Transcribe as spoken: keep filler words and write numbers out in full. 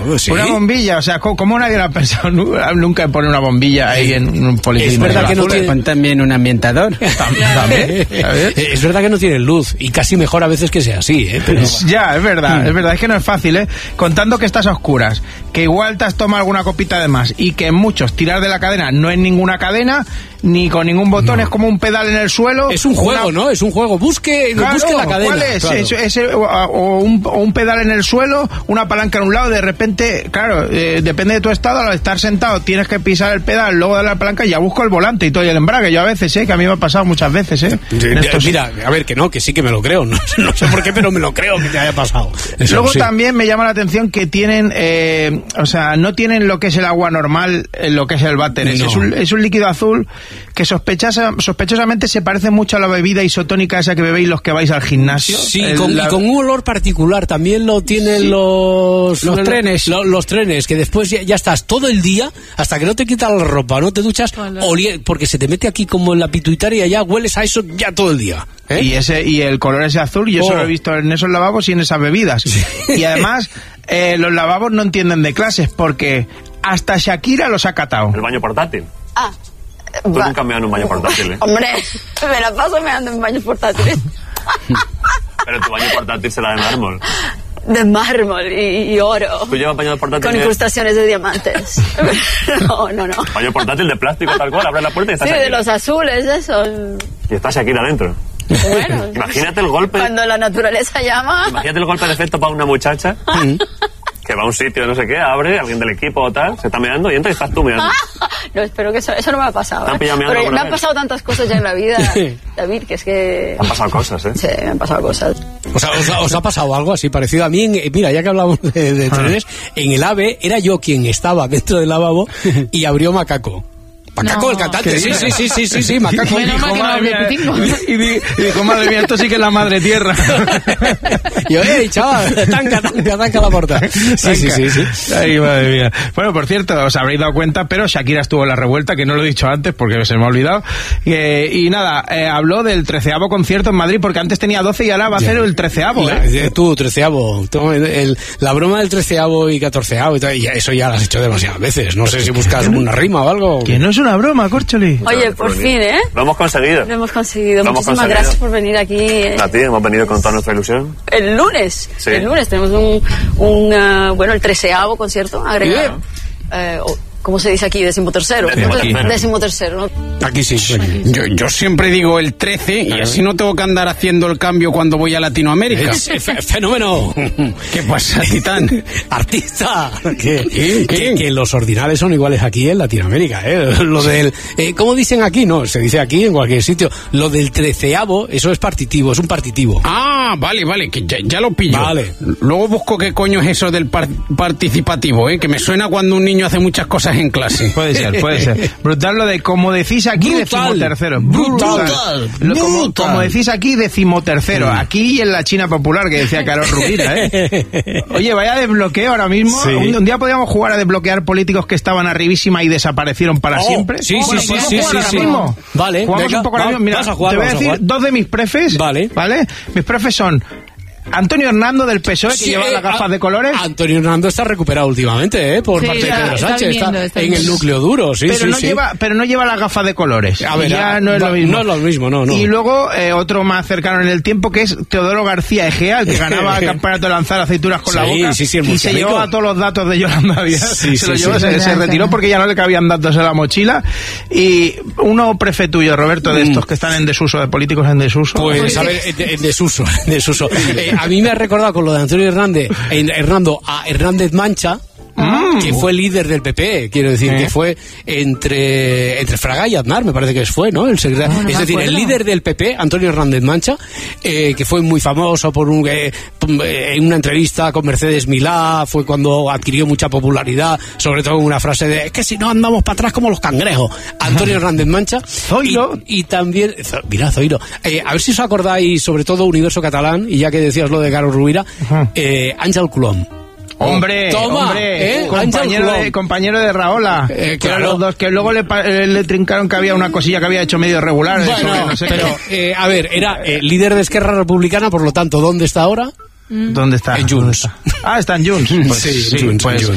¿sí? Una bombilla, o sea, ¿cómo nadie lo ha pensado nunca en poner una bombilla ahí en un policía? Es verdad que no tiene también un ambientador. ¿También? Es verdad que no tienen luz y casi mejor a veces que sea así, ¿eh? Pero... Ya, es verdad, mm. es verdad, es que no es fácil, ¿eh? Contando que estás a oscuras, que igual te has tomado alguna copita de más y que en muchos tirar de la cadena no es ninguna cadena, ni con ningún botón, no. Es como un pedal en el suelo. Es un juego, una... ¿no? Es un juego. Busque, claro, busque la cadena. ¿Cuál es? Claro. es, es o, o, un, o un pedal en el suelo, una palanca en un lado, de repente, claro, eh, depende de tu estado, al estar sentado tienes que pisar el pedal, luego darle a la palanca y ya busco el volante y todo y el embrague. Yo a veces, ¿eh? Que a mí me ha pasado muchas veces, ¿eh? Sí, estos... Mira, a ver, que no, que sí que me lo creo. No, no sé por qué, pero me lo creo que te haya pasado. Eso, luego sí. También me llama la atención que tienen, eh, o sea, no tienen lo que es el agua normal, lo que es el váter. No. Es, un, es un líquido azul que sospechosa, sospechosamente se parece mucho a la bebida isotónica esa que bebéis los que vais al gimnasio. Sí, el, con, la... y con un olor particular. También lo tienen sí. los... Los trenes. Los, los trenes, que después ya, ya estás todo el día, hasta que no te quitas la ropa, no te duchas, olie, porque se te mete aquí como en la pituitaria y ya hueles a eso ya todo el día. ¿Eh? Y ese y el color ese azul, yo oh. eso lo he visto en esos lavabos y en esas bebidas. Sí. Y además, eh, los lavabos no entienden de clases, porque hasta Shakira los ha catado. El baño portátil. Ah. Tú Va. nunca me dan un baño portátil, ¿eh? Hombre, me la paso meando en baños portátiles. Pero tu baño portátil será de mármol. De mármol y, y oro. ¿Tú llevas baño portátil? Con incrustaciones de diamantes. No, no, no. Baño portátil de plástico tal cual, abre la puerta y estás sí, aquí. Sí, de los azules, eso. Y estás aquí adentro. Bueno. Imagínate el golpe. Cuando la naturaleza llama. Imagínate el golpe de efecto para una muchacha. Que va a un sitio, no sé qué, abre, alguien del equipo o tal, se está meando y entra y estás tú meando. No, espero que eso, eso no me ha pasado. ¿eh? Pero me vez? han pasado tantas cosas ya en la vida, David, que es que... Han pasado cosas, ¿eh? Sí, me han pasado cosas. O sea, ¿os, os ha pasado algo así parecido? A mí, en, mira, ya que hablamos de, de trenes, en el AVE era yo quien estaba dentro del lavabo y abrió Macaco. Macaco, no, el cantante, sí, sí, sí, sí, sí, sí, Macaco. Bueno, dijo, madre mía, y, y, y dijo, madre mía, esto sí que es la madre tierra. Y yo, ey, chaval, tanca, tanca, tanca la puerta. Sí, sí, sí, sí. Ay, madre mía. Bueno, por cierto, os habréis dado cuenta, pero Shakira estuvo en la revuelta, que no lo he dicho antes porque se me ha olvidado. Eh, y nada, eh, habló del treceavo concierto en Madrid, porque antes tenía doce y ahora va a hacer el treceavo, ¿eh? La, tú, treceavo. El, el, la broma del treceavo y catorceavo y, tal, y eso ya lo has hecho demasiadas veces. No sé si buscas una rima o algo. Que no es una broma, Córcholi. Oye, por fin, ¿eh? Lo hemos conseguido. Lo hemos conseguido. Lo hemos Muchísimas conseguido. gracias por venir aquí. Eh. A ti, hemos venido con toda nuestra ilusión. El lunes. Sí. El lunes tenemos un, un uh, bueno, el treceavo concierto agregado. Eh, oh, ¿Cómo se dice aquí? Decimotercero. Decimotercero. Decimotercero, ¿no? Aquí sí. Yo, yo siempre digo el trece y así no tengo que andar haciendo el cambio cuando voy a Latinoamérica. Es, es, fenómeno. ¿Qué pasa, Titán? Artista. Que, ¿Qué? Que, que los ordinales son iguales aquí en Latinoamérica, ¿eh? Lo del... Eh, ¿Cómo dicen aquí? No, se dice aquí en cualquier sitio. Lo del treceavo, eso es partitivo, es un partitivo. Ah, vale, vale, que ya, ya lo pillo. Vale. Luego busco qué coño es eso del par participativo, ¿eh? Que me suena cuando un niño hace muchas cosas en clase. Puede ser, puede ser. Brutal lo de, como decís aquí, decimotercero. Brutal. Brutal. Lo, como, Brutal. como decís aquí, decimotercero. Aquí y en la China popular, que decía Carol Rubira, ¿eh? Oye, vaya desbloqueo ahora mismo. Sí. Un, un día podríamos jugar a desbloquear políticos que estaban arribísima y desaparecieron para Oh, siempre. sí, bueno, sí, podemos sí, jugar sí, ahora sí. mismo. Vale, Jugamos venga, un poco ahora va, mismo. Mira, vas a jugar, te voy a vamos a decir jugar. dos de mis prefes. Vale. ¿Vale? Mis prefes son Antonio Hernando del P S O E, que Sí, lleva eh, las gafas a, de colores. Antonio Hernando está recuperado últimamente, ¿eh? Por Sí, parte de está- Pedro está Sánchez. viniendo, Está, está en el viniendo. núcleo duro, sí, pero sí, no sí. lleva pero no lleva las gafas de colores. A ver, Y ya a- no es va- lo mismo. no es lo mismo, no, no. Y luego eh, otro más cercano en el tiempo, que es Teodoro García Egea, el que ganaba el campeonato de lanzar aceitunas con Sí, la boca, sí, sí, el y se murcianico. llevaba todos los datos de Yolanda Díaz. Sí, se los sí, llevó, sí. se, se Verdad, retiró verdad. porque ya no le cabían datos en la mochila. Y uno prefe tuyo, Roberto, de estos que están en desuso, de políticos en desuso. Pues, a ver, en, en desuso, en desuso. Eh, a mí me ha recordado con lo de Antonio Hernández, en Hernando, a Hernández Mancha, Mm. que fue líder del P P, quiero decir, ¿Eh? que fue entre entre Fraga y Aznar, me parece que fue, ¿no? El secretario, No, no es me decir, el acuerdo. líder del P P, Antonio Hernández Mancha, eh, que fue muy famoso por un eh, en una entrevista con Mercedes Milá, fue cuando adquirió mucha popularidad, sobre todo en una frase de, es que si no andamos para atrás como los cangrejos. Antonio Hernández Mancha. Zoilo. Y, y también, Zo- mira, Zoilo, eh, a ver si os acordáis, sobre todo Universo Catalán, y ya que decías lo de Carol Rubira, Ajá. eh, Ángel Colom. Hombre, Toma, hombre, ¿eh? compañero, Ángel de, Colom. compañero de Raola, Eh, que, claro. eran los dos, que luego le, pa- eh, le trincaron que había una cosilla que había hecho medio regular. eso, Bueno, no sé pero, qué. eh, a ver, era eh, líder de Esquerra Republicana, por lo tanto, ¿dónde está ahora? ¿Dónde está? En Junts. ¿Dónde está? Ah, está en Junts. Pues, Sí, sí, Junts, pues, Junts.